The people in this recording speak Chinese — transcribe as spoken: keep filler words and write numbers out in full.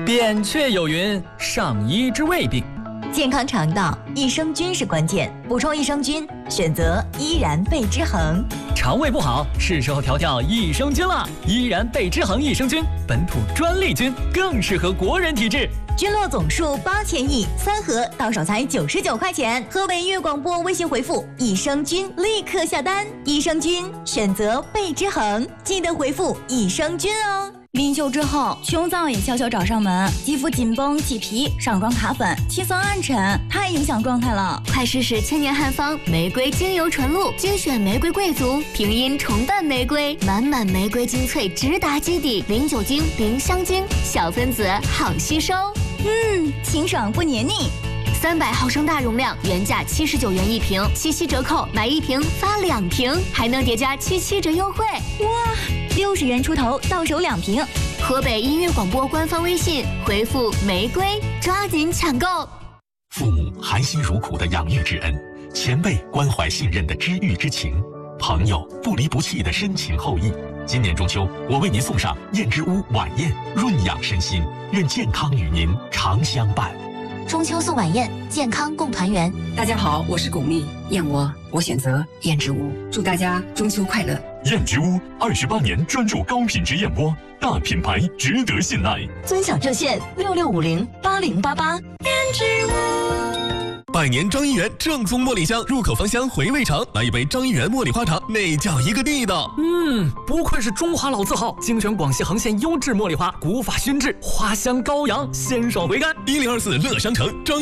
扁鹊有云：上医之未病。 健康肠道，益生菌是关键。补充益生菌，选择依然贝之恒。 肠胃不好，是时候调调益生菌了。依然贝之恒益生菌，本土专利菌，更适合国人体质。 菌落总数八千亿，三盒到手才九十九块钱。河北音乐广播微信回复“益生菌”，立刻下单。益生菌选择贝之恒，记得回复“益生菌”哦。 临休之后，胸燥也悄悄找上门，肌肤紧绷、起皮、上妆卡粉、气色暗沉，太影响状态了。 快试试千年汉方玫瑰精油纯露，精选玫瑰贵族，平阴重瓣玫瑰，满满玫瑰精粹直达基底，零酒精、零香精，小分子好吸收。 嗯，清爽不黏腻。 三百毫升大容量，原价七十九元一瓶，七夕折扣买一瓶发两瓶，还能叠加七七折优惠。 哇，六十元出头到手两瓶。 河北音乐广播官方微信回复玫瑰，抓紧抢购。 父母含辛茹苦的养育之恩，前辈关怀信任的知遇之情，朋友不离不弃的深情厚谊。今年中秋，我为您送上燕之屋晚宴，润养身心，愿健康与您常相伴。 中秋送晚宴，健康共团圆。 大家好，我是巩俐，燕窝我选择燕之屋，祝大家中秋快乐。 燕之屋二十八年专注高品质燕窝，大品牌值得信赖。 尊享热线六六五零八零八八。燕之屋。 百年张一元正宗茉莉香，入口芳香，回味长。来一杯张一元茉莉花茶，那叫一个地道。 嗯，不愧是中华老字号，精选广西横县优质茉莉花，古法熏制，花香高扬，鲜爽回甘。 一零二四乐商城张。